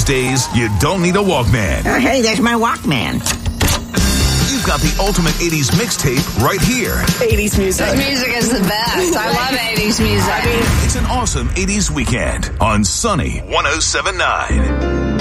these days, you don't need a Walkman. Hey, there's my Walkman. You've got the ultimate 80s mixtape right here. 80s music. The music is the best. I love 80s music. It's an awesome 80s weekend on Sunny 107.9.